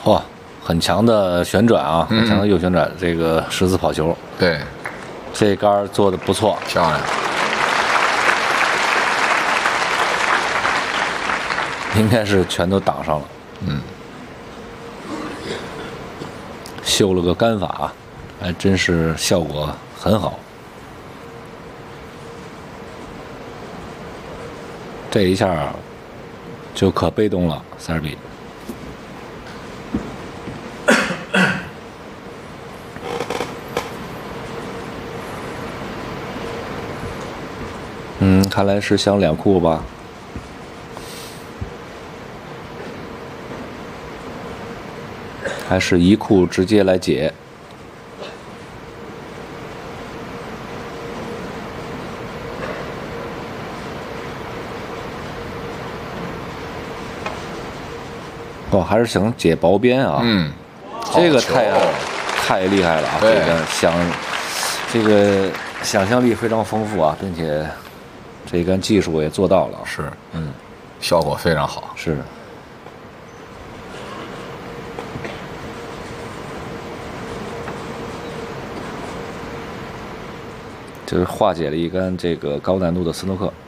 哇，很强的旋转啊，很强的右旋转，这个十字跑球。 对， 这杆做的不错， 漂亮。 应该是全都挡上了。修了个杆法，还真是效果很好。这一下就可被动了，3-2。看来是想2库吧。还是1库直接来解。哦，还是想解薄边啊。这个太厉害了啊！这个想象力非常丰富啊，并且这杆技术也做到了。 是，效果非常好。 是。就是化解了一杆这个高难度的斯诺克。